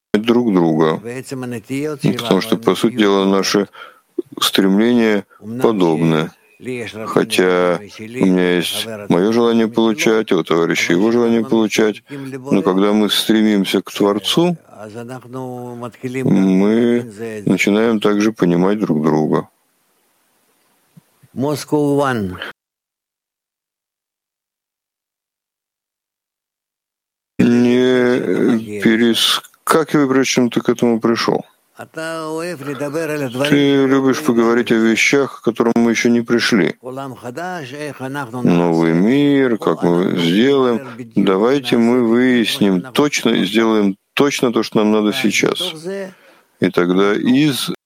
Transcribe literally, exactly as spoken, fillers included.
друг друга, потому что, по сути дела, наши стремления подобны. Хотя у меня есть мое желание получать, а у товарища его желание получать, но когда мы стремимся к Творцу, мы начинаем также понимать друг друга. Не перескакивай, прежде чем ты к этому пришел. Ты любишь поговорить о вещах, к которым мы еще не пришли. Новый мир, как мы сделаем. Давайте мы выясним точно и сделаем точно то, что нам надо сейчас. И тогда из